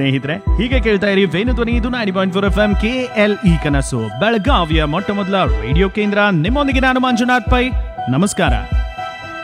ಸ್ನೇಹಿತರೆ, ಹೀಗೆ ಕೇಳ್ತಾ ಇರಿ ವೇಣು ಧ್ವನಿ. ಇದು 90.4 FM KLE ಕನಸು, ಬೆಳಗಾವಿಯ ಮೊಟ್ಟ ಮೊದಲ ರೇಡಿಯೋ ಕೇಂದ್ರ. ನಿಮ್ಮೊಂದಿಗೆ ನಾನು ಮಂಜುನಾಥ್ ಪೈ. ನಮಸ್ಕಾರ.